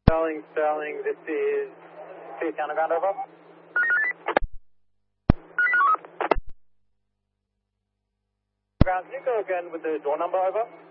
Sterling, this is Space Underground, over. Ground, can you go again with the door number, over?